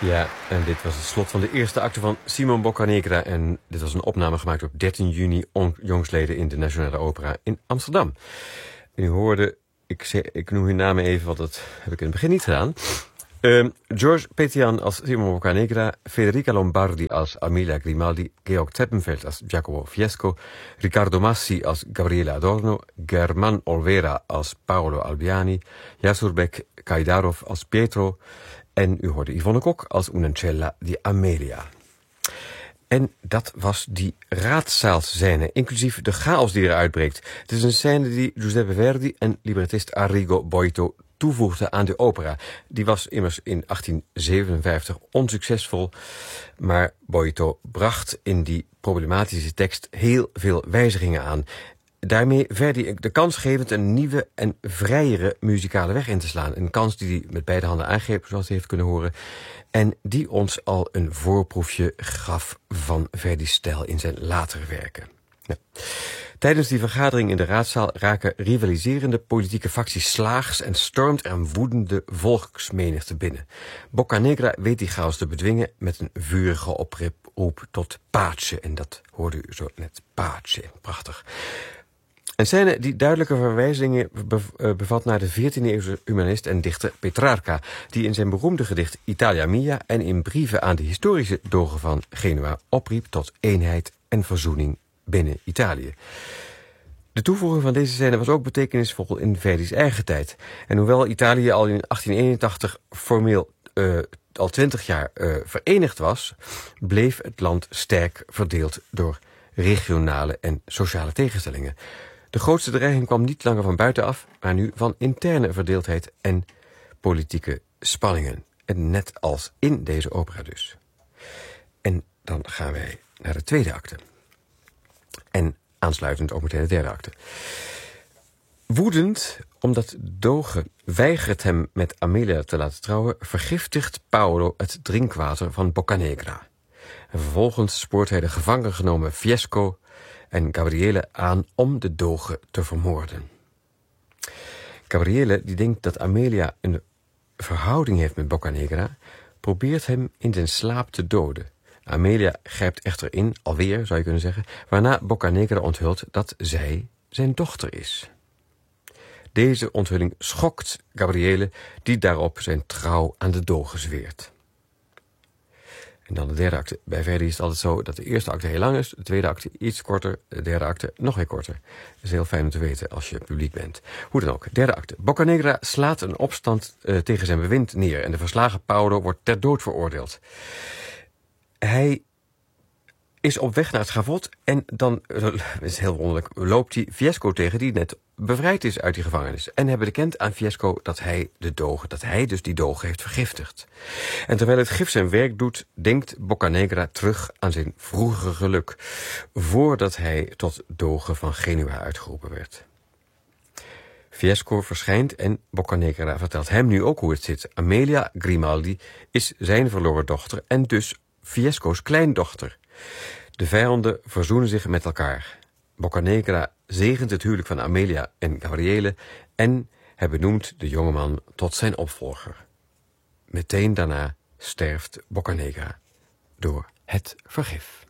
Ja, en dit was het slot van de eerste acte van Simon Boccanegra. En dit was een opname gemaakt op 13 juni jongstleden in de Nationale Opera in Amsterdam. En u hoorde, ik noem uw namen even, want dat heb ik in het begin niet gedaan. George Petian als Simon Boccanegra, Federica Lombardi als Amelia Grimaldi, Georg Teppenfeld als Giacomo Fiesco, Riccardo Massi als Gabriele Adorno, Germán Olvera als Paolo Albiani, Jasurbek Kaidarov als Pietro en u hoorde Yvonne Kok als Un'Ancella di Amelia. En dat was die raadszaalscène, inclusief de chaos die eruit breekt. Het is een scène die Giuseppe Verdi en librettist Arrigo Boito toevoegde aan de opera. Die was immers in 1857 onsuccesvol, maar Boito bracht in die problematische tekst heel veel wijzigingen aan. Daarmee Verdi de kans gevend een nieuwe en vrijere muzikale weg in te slaan. Een kans die hij met beide handen aangreep, zoals u heeft kunnen horen. En die ons al een voorproefje gaf van Verdi's stijl in zijn latere werken. Ja. Tijdens die vergadering in de raadzaal raken rivaliserende politieke facties slaags en stormt er een woedende volksmenigte binnen. Boccanegra weet die chaos te bedwingen met een vurige oproep tot pace. En dat hoorde u zo net, pace. Prachtig. Een scène die duidelijke verwijzingen bevat naar de 14e-eeuwse humanist en dichter Petrarca, die in zijn beroemde gedicht Italia Mia en in brieven aan de historische dogen van Genua opriep tot eenheid en verzoening binnen Italië. De toevoeging van deze scène was ook betekenisvol in Verdi's eigen tijd. En hoewel Italië al in 1881 formeel al 20 jaar verenigd was, bleef het land sterk verdeeld door regionale en sociale tegenstellingen. De grootste dreiging kwam niet langer van buitenaf, maar nu van interne verdeeldheid en politieke spanningen. En net als in deze opera dus. En dan gaan wij naar de tweede acte. En aansluitend ook meteen de derde acte. Woedend omdat Doge weigert hem met Amelia te laten trouwen, vergiftigt Paolo het drinkwater van Boccanegra. En vervolgens spoort hij de gevangen genomen Fiesco en Gabriele aan om de Doge te vermoorden. Gabriele, die denkt dat Amelia een verhouding heeft met Boccanegra, probeert hem in zijn slaap te doden. Amelia grijpt echter in, alweer zou je kunnen zeggen, waarna Boccanegra onthult dat zij zijn dochter is. Deze onthulling schokt Gabriele, die daarop zijn trouw aan de Doge zweert. En dan de derde acte. Bij Verdi is het altijd zo dat de eerste acte heel lang is, de tweede acte iets korter, de derde acte nog weer korter. Dat is heel fijn om te weten als je publiek bent. Hoe dan ook, derde acte. Boccanegra slaat een opstand tegen zijn bewind neer en de verslagen Paolo wordt ter dood veroordeeld. Hij is op weg naar het schavot en dan, dat is heel wonderlijk, loopt hij Fiesco tegen die net bevrijd is uit die gevangenis. En hij bekent aan Fiesco dat hij dus die Doge heeft vergiftigd. En terwijl het gif zijn werk doet, denkt Boccanegra terug aan zijn vroegere geluk, voordat hij tot Doge van Genua uitgeroepen werd. Fiesco verschijnt en Boccanegra vertelt hem nu ook hoe het zit. Amelia Grimaldi is zijn verloren dochter en dus Fiesco's kleindochter. De vijanden verzoenen zich met elkaar. Boccanegra zegent het huwelijk van Amelia en Gabriele en hij benoemt de jongeman tot zijn opvolger. Meteen daarna sterft Boccanegra door het vergif.